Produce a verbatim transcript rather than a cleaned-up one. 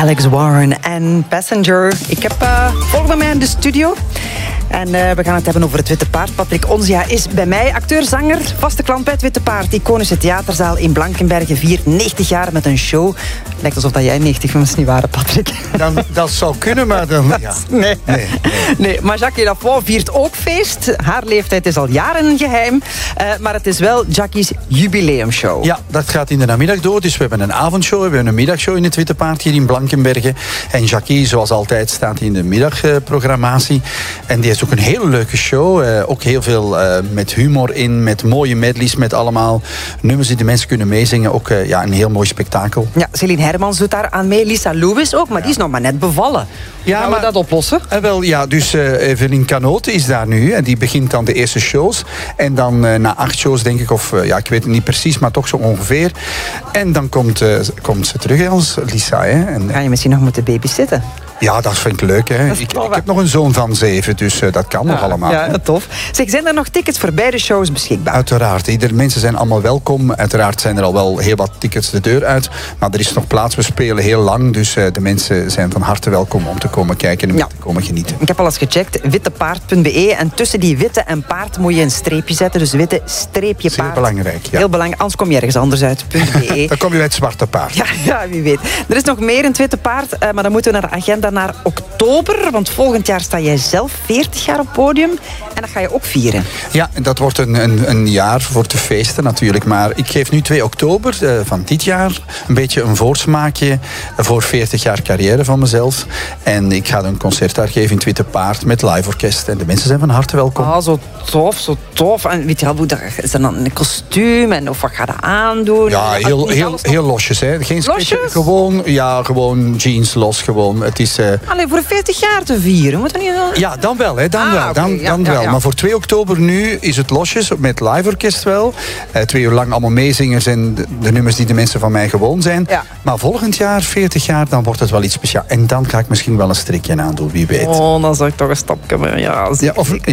Alex Warren en Passenger. Ik heb uh, volg bij mij in de studio. En uh, we gaan het hebben over het Witte Paard. Patrick Onzia is bij mij acteur, zanger, vaste klant bij het Witte Paard. Iconische theaterzaal in Blankenberge, viert negentig jaar met een show. Lijkt alsof dat jij negentig was, is niet waar, Patrick? Dan, dat zou kunnen, maar dan... Ja. Nee. Nee, nee. nee. Maar Jackie Lafont viert ook feest. Haar leeftijd is al jaren een geheim. Uh, maar het is wel Jackie's jubileumshow. Ja, dat gaat in de namiddag door. Dus we hebben een avondshow, we hebben een middagshow in het Witte Paard hier in Blankenberge. En Jackie, zoals altijd, staat in de middagprogrammatie. En die is ook een hele leuke show. Uh, ook heel veel uh, met humor in, met mooie medleys, met allemaal nummers die de mensen kunnen meezingen. Ook uh, ja, een heel mooi spektakel. Ja, Celine Hermans doet daar aan mee. Lisa Lewis ook, maar die is nog maar net bevallen. Ja, gaan we maar, dat oplossen? Uh, wel, ja, dus uh, Evelien Canote is daar nu. En die begint dan de eerste shows. En dan uh, na acht shows, denk ik, of uh, ja, ik weet het niet precies, maar toch zo ongeveer. En dan komt, uh, komt ze terug, als Lisa. Hè. En, ga je misschien nog moeten babysitten? Ja, dat vind ik leuk. Hè. Ik, ik heb nog een zoon van zeven, dus uh, dat kan ja, nog allemaal. Ja, hè. Tof. Zeg, zijn er nog tickets voor beide shows beschikbaar? Uiteraard. Ieder, mensen zijn allemaal welkom. Uiteraard zijn er al wel heel wat tickets de deur uit. Maar er is nog plaats. We spelen heel lang. Dus uh, de mensen zijn van harte welkom om te komen kijken en ja. te komen genieten. Ik heb al eens gecheckt. wittepaard punt be. En tussen die witte en paard moet je een streepje zetten. Dus witte streepje paard. Heel belangrijk. Ja. Heel belangrijk. Anders kom je ergens anders uit. .be. Dan kom je bij het zwarte paard. Ja, ja, wie weet. Er is nog meer in het Witte Paard. Uh, maar dan moeten we naar de agenda naar oktober. Want volgend jaar sta jij zelf veertig jaar op podium. En dat ga je ook vieren. Ja, dat wordt een, een, een jaar voor te feesten natuurlijk. Maar ik geef nu twee oktober uh, van dit jaar een beetje een voorsmaakje voor veertig jaar carrière van mezelf. En ik ga een concert daar geven in het Witte Paard met live orkest. En de mensen zijn van harte welkom. Ah, zo tof, zo tof. En weet je wel, is er dan een kostuum? En of wat ga je aandoen? Ja, heel, heel, heel losjes. Hè. Geen losjes? Gewoon, ja, gewoon jeans los. Gewoon. Het is... Uh... Allee, voor veertig jaar te vieren. Moet dat niet zo... Ja, dan wel. Hè. Dan ah, wel. Okay. Dan, ja, dan ja, wel. ja. Maar voor twee oktober nu is het losjes met live orkest wel. Uh, twee uur lang allemaal meezingers en de, de nummers die de mensen van mij gewoon zijn. Ja. Maar volgend jaar, veertig jaar, dan wordt het wel iets speciaals. En dan ga ik misschien wel een strikje aandoen, wie weet. Oh, dan zou ik toch een stapje meer. Ja, ja, of,